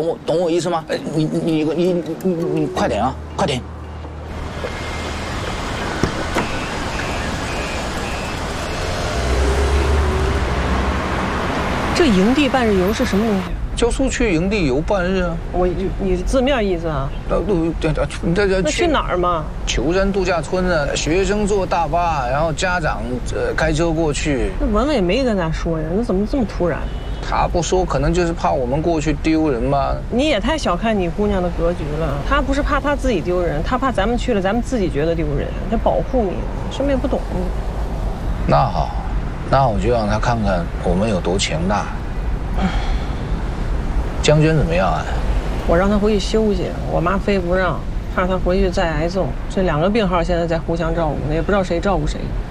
懂我意思吗？你快点啊，快点！ 这营地半日游是什么东西？ 教书去营地游半日啊。 你字面意思啊？ 那去哪儿嘛？ 求山度假村啊，学生坐大巴，然后家长开车过去。 那文文也没跟咱说呀，那怎么这么突然？ 他不说，可能就是怕我们过去丢人吧。 你也太小看你姑娘的格局了。她不是怕她自己丢人，她怕咱们去了，咱们自己觉得丢人，她保护你，什么也不懂。 那好，那我就让她看看我们有多强大。江娟怎么样啊？ 我让她回去休息，我妈非不让，怕她回去再挨揍。这2个病号现在在互相照顾，也不知道谁照顾谁。